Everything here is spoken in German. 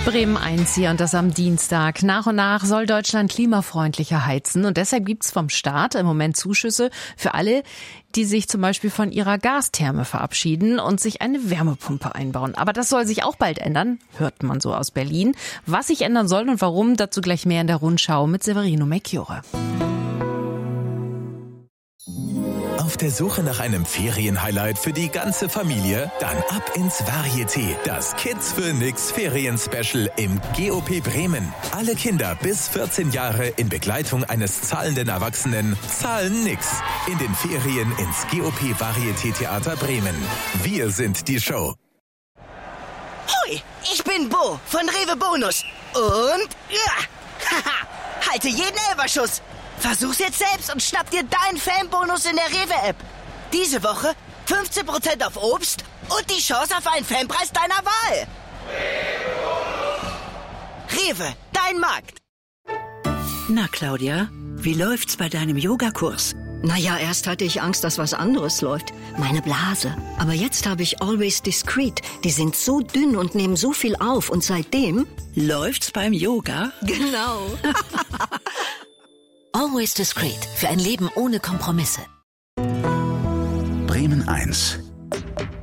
Bremen 1 hier und das am Dienstag. Nach und nach soll Deutschland klimafreundlicher heizen und deshalb gibt's vom Staat im Moment Zuschüsse für alle, die sich zum Beispiel von ihrer Gastherme verabschieden und sich eine Wärmepumpe einbauen. Aber das soll sich auch bald ändern, hört man so aus Berlin. Was sich ändern soll und warum, dazu gleich mehr in der Rundschau mit Severino Melchiorre. Auf der Suche nach einem Ferienhighlight für die ganze Familie? Dann ab ins Varieté, das Kids für Nix Ferien-Special im GOP Bremen. Alle Kinder bis 14 Jahre in Begleitung eines zahlenden Erwachsenen zahlen nix. In den Ferien ins GOP Varieté Theater Bremen. Wir sind die Show. Hoi, ich bin Bo von Rewe Bonus. Und ja, haha, halte jeden Elferschuss. Versuch's jetzt selbst und schnapp dir deinen Fanbonus in der Rewe-App. Diese Woche 15% auf Obst und die Chance auf einen Fanpreis deiner Wahl. Rewe, dein Markt. Na, Claudia, wie läuft's bei deinem Yogakurs? Naja, erst hatte ich Angst, dass was anderes läuft. Meine Blase. Aber jetzt habe ich Always Discreet. Die sind so dünn und nehmen so viel auf. Und seitdem... Läuft's beim Yoga? Genau. Always Discreet. Für ein Leben ohne Kompromisse. Bremen 1.